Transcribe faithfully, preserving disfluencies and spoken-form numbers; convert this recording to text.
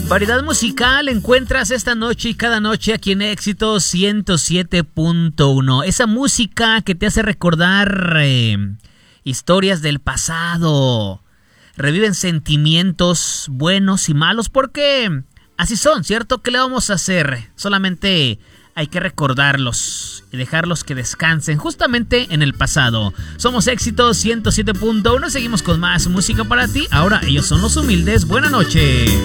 Variedad musical encuentras esta noche y cada noche aquí en Éxito ciento siete punto uno. Esa música que te hace recordar eh, historias del pasado. Reviven sentimientos buenos y malos porque así son, ¿cierto? ¿Qué le vamos a hacer? Solamente hay que recordarlos y dejarlos que descansen justamente en el pasado. Somos Éxito ciento siete punto uno. Seguimos con más música para ti. Ahora ellos son Los Humildes. Buena noche.